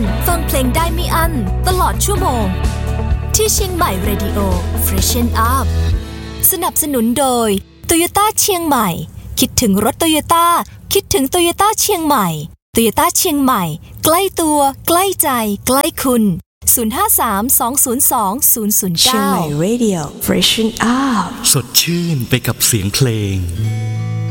ฟังเพลงได้ไม่อั้นตลอดชั่วโมงที่เชียงใหม่ Radio Freshen Up สนับสนุนโดย Toyota เชียงใหม่คิดถึงรถ Toyota คิดถึง Toyota เชียงใหม่ Toyota เชียงใหม่ใกล้ตัวใกล้ใจใกล้คุณ053-202-009 เชียงใหม่ Radio Freshen Up สดชื่นไปกับเสียงเพลง